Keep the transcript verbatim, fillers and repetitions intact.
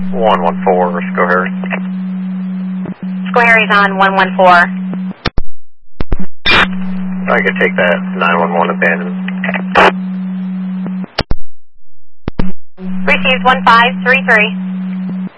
one one four, Schoharie. Schoharie's on one one four. I could take that nine one one abandoned. Received one five three three.